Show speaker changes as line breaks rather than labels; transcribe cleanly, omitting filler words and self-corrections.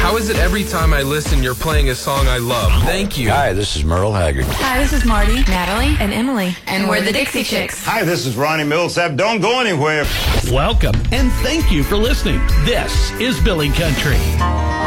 How is it every time I listen, you're playing a song I love? Thank you.
Hi, this is Merle Haggard.
Hi, this is Marty, Natalie, and Emily. And we're the Dixie Chicks.
Hi, this is Ronnie Millsap. Don't go anywhere.
Welcome, and thank you for listening. This is Billy Country.